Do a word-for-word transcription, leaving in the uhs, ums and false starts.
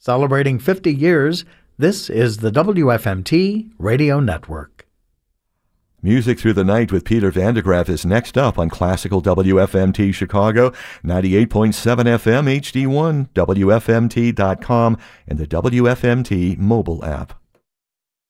Celebrating fifty years, this is the W F M T Radio Network. Music Through the Night with Peter Van de Graaff is next up on Classical W F M T Chicago, ninety-eight point seven F M H D one, W F M T dot com, and the W F M T mobile app.